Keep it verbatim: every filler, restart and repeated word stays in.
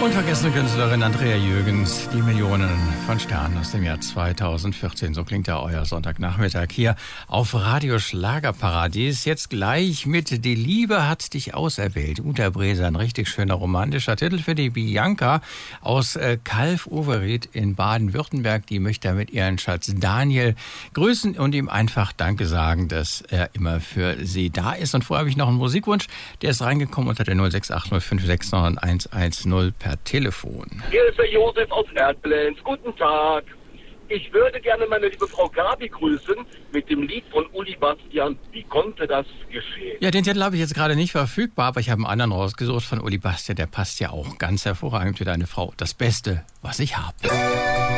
Unvergessene Künstlerin Andrea Jürgens, die Millionen von Sternen aus dem Jahr zweitausendvierzehn. So klingt ja euer Sonntagnachmittag hier auf Radio Schlagerparadies. Jetzt gleich mit Die Liebe hat dich auserwählt. Uta Brese, ein richtig schöner romantischer Titel für die Bianca aus äh, Kalf-Overieth in Baden-Württemberg. Die möchte mit ihren Schatz Daniel grüßen und ihm einfach Danke sagen, dass er immer für sie da ist. Und vorher habe ich noch einen Musikwunsch. Der ist reingekommen unter der null sechs acht null fünf sechs neun eins eins null per Telefon. Hier ist der Josef aus Erdblens. Guten Tag. Ich würde gerne meine liebe Frau Gabi grüßen mit dem Lied von Uli Bastian. Wie konnte das geschehen? Ja, den Titel habe ich jetzt gerade nicht verfügbar, aber ich habe einen anderen rausgesucht von Uli Bastian. Der passt ja auch ganz hervorragend für deine Frau. Das Beste, was ich habe.